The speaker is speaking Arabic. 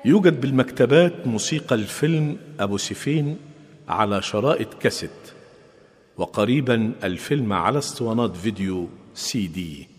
يوجد بالمكتبات موسيقى الفيلم أبو سيفين على شرائط كاسيت، وقريبا الفيلم على اسطوانات فيديو CD.